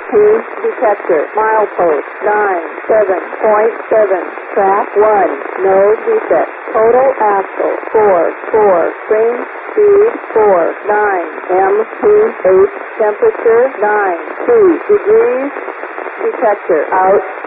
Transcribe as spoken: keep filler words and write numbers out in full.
two detector. Milepost nine seven point seven. Track one. No defect. Total axle four four. Range speed four nine. M two eight. Temperature nine two degrees. Detector out.